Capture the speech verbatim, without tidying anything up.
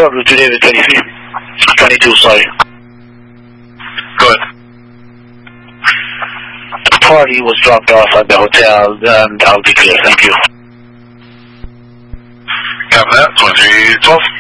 twelve to David twenty-three. twenty-two, sorry. Go ahead. The party was dropped off at the hotel, and I'll be clear. Thank you. Copy that. twenty-three twelve.